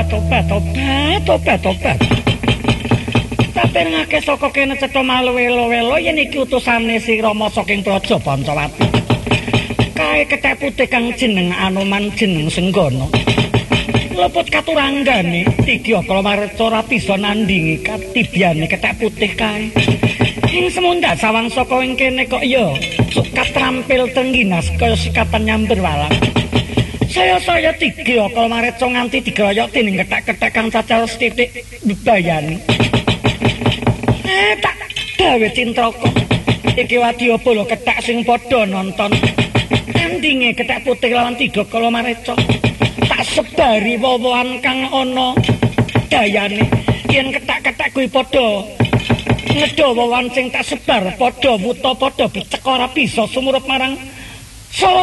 tobat. Tapi ngake saka kene cetha malu welo-welo yen iki utusane si Rama saking Praja Pancawati. Kae kethek putih kang jeneng Anoman jeneng Senggana. Leput katuranggane Tiga Kalamareca ora bisa nandingi katibyane kethek putih kae. Ing semundak sawang saka ing kene kok ya sukat trampil tengginas kaya sikatan nyamber walang. Saya Tiga Kalamareca nganti digeroyok dening kethek-kethek kang cacal sithik bebayani. Tak gawe cintraka. Iki wadyabala lho kethek sing padha nonton. Tandinge kethek putih lawan Tiga Kalamareca. Tak sebari wowohan kang ana dayane. Yen kethek-kethek kuwi padha ngedha wowohan sing tak sebar padha wuta padha becek ora bisa sumurup marang